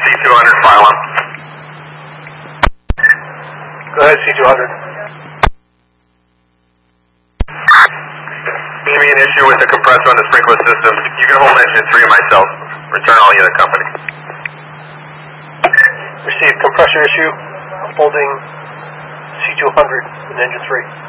C200, file on. Go ahead, C200. Give me an issue with the compressor on the sprinkler system. You can hold engine 3 of myself. Return all unit company. Received compressor issue, holding C200 in engine 3.